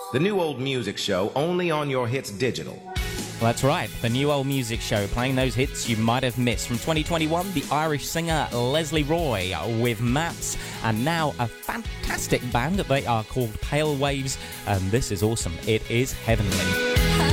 The New Old Music Show, only on your Hits Digital. That's right, the New Old Music Show, playing those hits you might have missed. From 2021, the Irish singer Leslie Roy with Maps, and now a fantastic band. They are called Pale Waves, and this is awesome. It is heavenly.